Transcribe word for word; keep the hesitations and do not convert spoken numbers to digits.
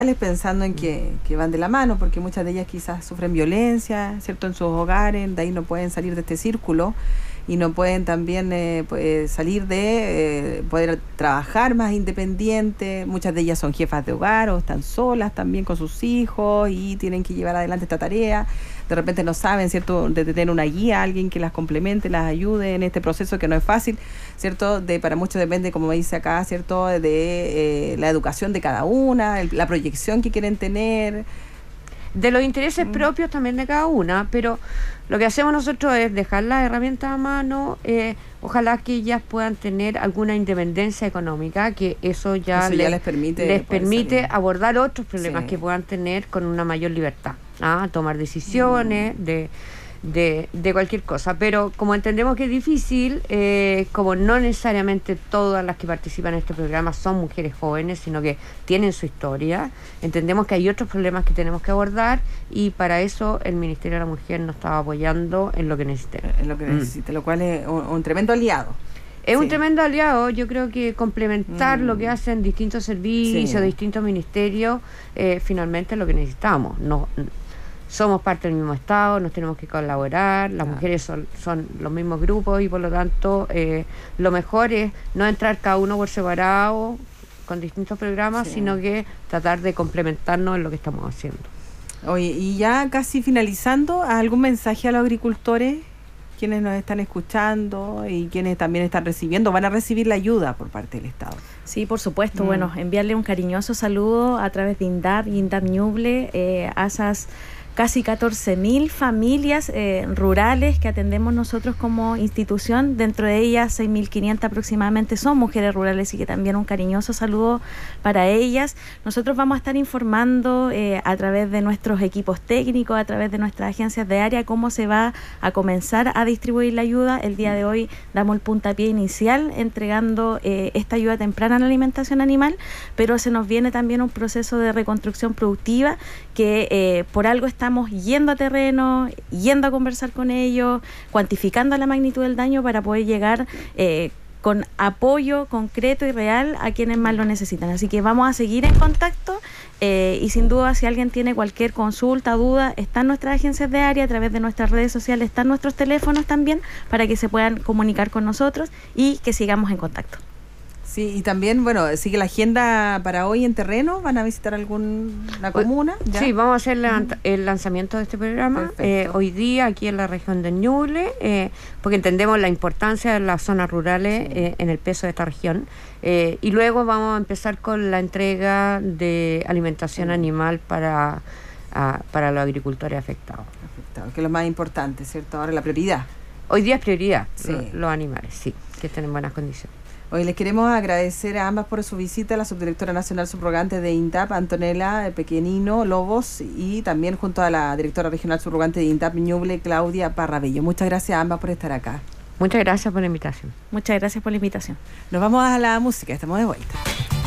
pensando en que, que van de la mano, porque muchas de ellas quizás sufren violencia, ¿cierto?, en sus hogares, de ahí no pueden salir de este círculo y no pueden también eh, pues, salir de eh, poder trabajar más independiente. Muchas de ellas son jefas de hogar o están solas también con sus hijos y tienen que llevar adelante esta tarea. De repente no saben, ¿cierto?, de tener una guía, alguien que las complemente, las ayude en este proceso que no es fácil, ¿cierto? De para muchos depende, como me dice acá, ¿cierto?, de eh, la educación de cada una, el, la proyección que quieren tener. De los intereses mm. propios también de cada una, pero lo que hacemos nosotros es dejar las herramientas a mano, eh, ojalá que ellas puedan tener alguna independencia económica, que eso ya, eso les, ya les permite, les permite abordar otros problemas, sí, que puedan tener con una mayor libertad, ¿ah? Tomar decisiones mm. de, de, de cualquier cosa. Pero como entendemos que es difícil, eh, como no necesariamente todas las que participan en este programa son mujeres jóvenes, sino que tienen su historia, entendemos que hay otros problemas que tenemos que abordar y para eso el Ministerio de la Mujer nos está apoyando en lo que necesite. En lo que necesite, mm. lo cual es un, un tremendo aliado. Es sí. un tremendo aliado. Yo creo que complementar mm. lo que hacen distintos servicios, sí. distintos ministerios, eh, finalmente es lo que necesitamos. No, somos parte del mismo Estado, nos tenemos que colaborar, las claro. mujeres son, son los mismos grupos y por lo tanto eh, lo mejor es no entrar cada uno por separado con distintos programas, sí. sino que tratar de complementarnos en lo que estamos haciendo. Oye, y ya casi finalizando, ¿algún mensaje a los agricultores, quienes nos están escuchando y quienes también están recibiendo, van a recibir la ayuda por parte del Estado? Sí, por supuesto. Mm. Bueno, enviarle un cariñoso saludo a través de INDAP y INDAP Ñuble eh, a esas casi catorce mil familias eh, rurales que atendemos nosotros como institución. Dentro de ellas, seis mil quinientas aproximadamente son mujeres rurales y que también un cariñoso saludo para ellas. Nosotros vamos a estar informando eh, a través de nuestros equipos técnicos, a través de nuestras agencias de área, cómo se va a comenzar a distribuir la ayuda. El día de hoy damos el puntapié inicial entregando eh, esta ayuda temprana a la alimentación animal, pero se nos viene también un proceso de reconstrucción productiva que eh, por algo está estamos yendo a terreno, yendo a conversar con ellos, cuantificando la magnitud del daño para poder llegar eh, con apoyo concreto y real a quienes más lo necesitan. Así que vamos a seguir en contacto eh, y sin duda si alguien tiene cualquier consulta, duda, están nuestras agencias de área, a través de nuestras redes sociales, están nuestros teléfonos también para que se puedan comunicar con nosotros y que sigamos en contacto. Sí, y también, bueno, sigue la agenda para hoy en terreno. ¿Van a visitar alguna comuna? ¿Ya? Sí, vamos a hacer la, el lanzamiento de este programa eh, hoy día aquí en la región de Ñuble, eh, porque entendemos la importancia de las zonas rurales sí. eh, en el peso de esta región. Eh, y luego vamos a empezar con la entrega de alimentación sí. animal para, a, para los agricultores afectados. Afectados, que es lo más importante, ¿cierto? Ahora la prioridad. Hoy día es prioridad, sí. los, los animales, sí, que estén en buenas condiciones. Hoy les queremos agradecer a ambas por su visita, la subdirectora nacional subrogante de INDAP, Antonella Pequenino Lobos, y también junto a la directora regional subrogante de INDAP Ñuble, Claudia Parrabello. Muchas gracias a ambas por estar acá. Muchas gracias por la invitación. Muchas gracias por la invitación. Nos vamos a la música, estamos de vuelta.